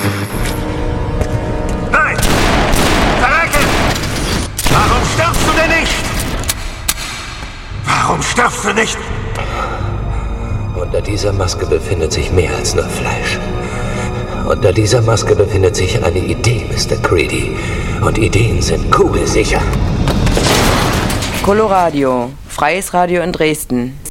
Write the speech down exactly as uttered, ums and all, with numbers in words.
Nein! Verrecke! Warum stirbst du denn nicht? Warum stirbst du nicht? Unter dieser Maske befindet sich mehr als nur Fleisch. Unter dieser Maske befindet sich eine Idee, Mister Creedy. Und Ideen sind kugelsicher. Coloradio, freies Radio in Dresden.